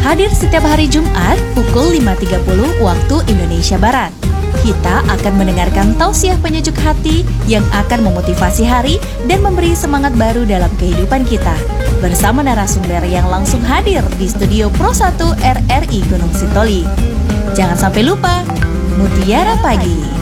Hadir setiap hari Jumat pukul 5.30 waktu Indonesia Barat. Kita akan mendengarkan tausiah penyejuk hati yang akan memotivasi hari dan memberi semangat baru dalam kehidupan kita. Bersama narasumber yang langsung hadir di studio Pro 1 RRI Gunung Sitoli. Jangan sampai lupa, Mutiara Pagi.